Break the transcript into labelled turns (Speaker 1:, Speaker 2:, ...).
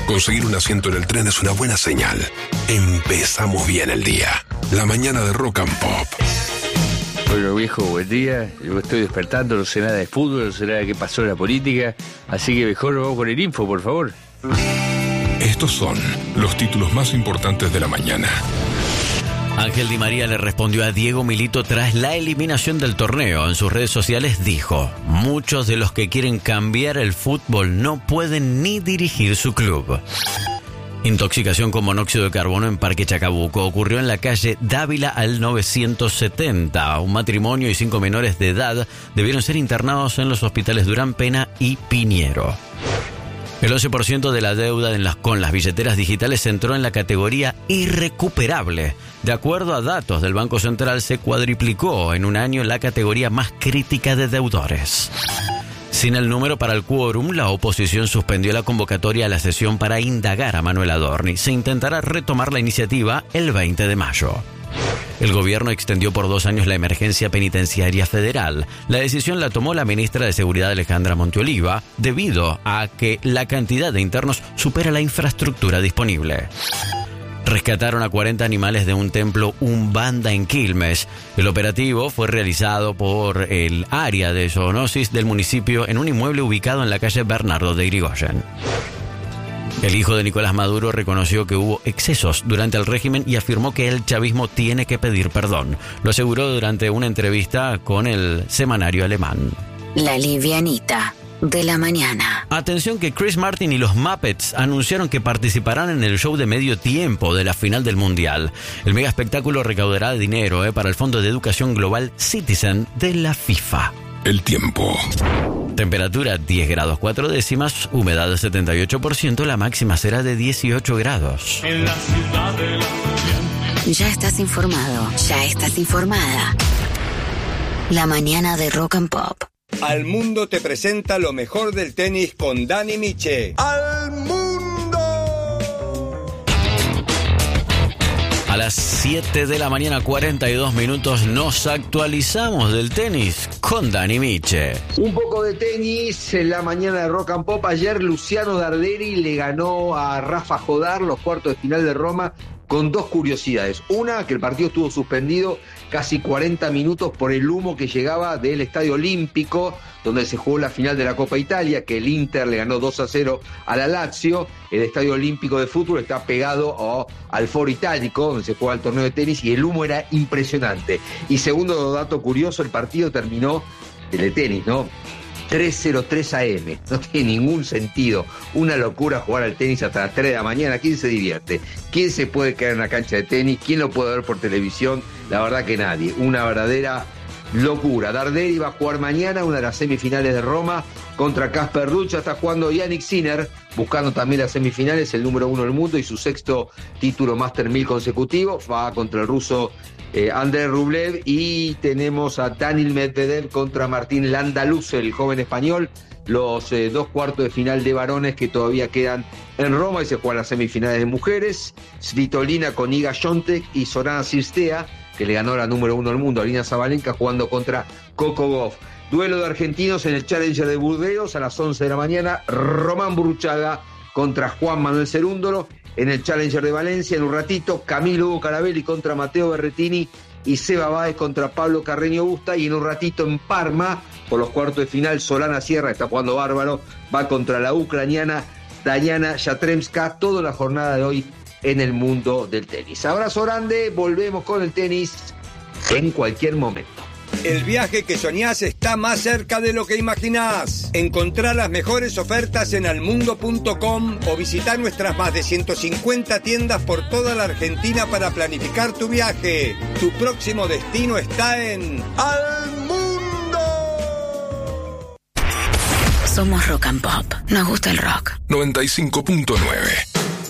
Speaker 1: Conseguir un asiento en el tren es una buena señal. Empezamos bien el día. La mañana de Rock and Pop.
Speaker 2: Bueno, viejo, buen día. Yo estoy despertando, no sé nada de fútbol, no sé nada de qué pasó en la política. Así que mejor nos vamos con el info, por favor.
Speaker 1: Estos son los títulos más importantes de la mañana.
Speaker 3: Ángel Di María le respondió a Diego Milito tras la eliminación del torneo. En sus redes sociales dijo: muchos de los que quieren cambiar el fútbol no pueden ni dirigir su club. Intoxicación con monóxido de carbono en Parque Chacabuco. Ocurrió en la calle Dávila al 970. Un matrimonio y 5 menores de edad debieron ser internados en los hospitales Durán Pena y Piñero. El 11% de la deuda con las billeteras digitales entró en la categoría irrecuperable. De acuerdo a datos del Banco Central, se cuadriplicó en un año la categoría más crítica de deudores. Sin el número para el quórum, la oposición suspendió la convocatoria a la sesión para indagar a Manuel Adorni. Se intentará retomar la iniciativa el 20 de mayo. El gobierno extendió por 2 años la emergencia penitenciaria federal. La decisión la tomó la ministra de Seguridad Alejandra Monteoliva debido a que la cantidad de internos supera la infraestructura disponible. Rescataron a 40 animales de un templo Umbanda en Quilmes. El operativo fue realizado por el área de zoonosis del municipio en un inmueble ubicado en la calle Bernardo de Irigoyen. El hijo de Nicolás Maduro reconoció que hubo excesos durante el régimen y afirmó que el chavismo tiene que pedir perdón. Lo aseguró durante una entrevista con el semanario alemán.
Speaker 4: La livianita de la mañana.
Speaker 3: Atención que Chris Martin y los Muppets anunciaron que participarán en el show de medio tiempo de la final del Mundial. El mega espectáculo recaudará dinero para el Fondo de Educación Global Citizen de la FIFA.
Speaker 1: El tiempo.
Speaker 3: Temperatura 10 grados 4 décimas, humedad 78%, la máxima será de 18 grados.
Speaker 5: En la ciudad de la...
Speaker 4: Ya estás informado, ya estás informada. La mañana de Rock and Pop.
Speaker 6: Al Mundo te presenta lo mejor del tenis con Dani Miche. ¡Al Mundo!
Speaker 3: A las 7 de la mañana, 42 minutos, nos actualizamos del tenis con Dani Miche.
Speaker 7: Un poco de tenis en la mañana de Rock and Pop. Ayer Luciano Darderi le ganó a Rafa Jodar los cuartos de final de Roma con 2 curiosidades. Una, que el partido estuvo suspendido casi 40 minutos por el humo que llegaba del Estadio Olímpico, donde se jugó la final de la Copa Italia, que el Inter le ganó 2-0 a la Lazio. El Estadio Olímpico de fútbol está pegado al Foro Itálico, donde se juega el torneo de tenis, y el humo era impresionante. Y segundo dato curioso, el partido terminó, el de tenis, ¿no?, 3:03 AM. No tiene ningún sentido. Una locura jugar al tenis hasta las 3 de la mañana. ¿Quién se divierte? ¿Quién se puede quedar en una cancha de tenis? ¿Quién lo puede ver por televisión? La verdad que nadie. Una verdadera locura. Darderi va a jugar mañana una de las semifinales de Roma contra Casper Ruud. Ya está jugando Yannick Sinner, buscando también las semifinales, el número 1 del mundo y su 6º título Master 1000 consecutivo. Va contra el ruso Andrei Rublev, y tenemos a Daniil Medvedev contra Martín Landaluce, el joven español. Los 2 cuartos de final de varones que todavía quedan en Roma, y se juegan las semifinales de mujeres. Svitolina con Iga Świątek y Sorana Cirstea, que le ganó la número 1 del mundo, Arina Sabalenka, jugando contra Coco Gauff. Duelo de argentinos en el Challenger de Burdeos a las 11 de la mañana. Román Burruchaga contra Juan Manuel Cerúndolo. En el Challenger de Valencia, en un ratito, Camilo Hugo Carabelli contra Matteo Berrettini y Seba Báez contra Pablo Carreño Busta. Y en un ratito en Parma, por los cuartos de final, Solana Sierra, está jugando bárbaro, va contra la ucraniana Dayana Yastremska. Toda la jornada de hoy en el mundo del tenis. Abrazo grande, volvemos con el tenis en cualquier momento.
Speaker 6: El viaje que soñás está más cerca de lo que imaginás. Encontrá las mejores ofertas en almundo.com o visitá nuestras más de 150 tiendas por toda la Argentina para planificar tu viaje. Tu próximo destino está en Al Mundo.
Speaker 4: Somos Rock and Pop. Nos gusta el rock.
Speaker 1: 95.9